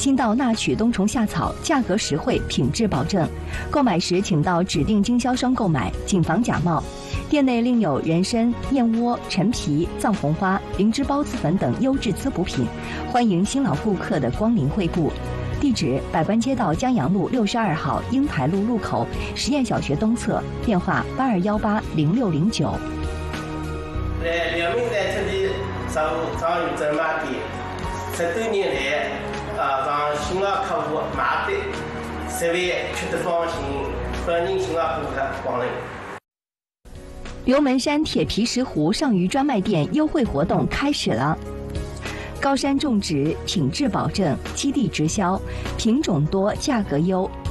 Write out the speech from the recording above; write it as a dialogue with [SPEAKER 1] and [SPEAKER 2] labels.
[SPEAKER 1] 新到纳曲冬虫夏草，价格实惠，品质保证。购买时请到指定经销商购买，谨防假冒。店内另有人参、燕窝、陈皮、藏红花、灵芝孢子粉等优质滋补品，欢迎新老顾客的光临惠顾。地址：百官街道江阳路62号英台路路口实验小学东侧，电话82180609。
[SPEAKER 2] 两名在这里上有专卖店，10多年来，让新老客户买的设备吃得放心，欢迎新老顾客光临。
[SPEAKER 1] 刘门山铁皮石斛上虞专卖店优惠活动开始了。高山种植，品质保证，基地直销，品种多，价格优。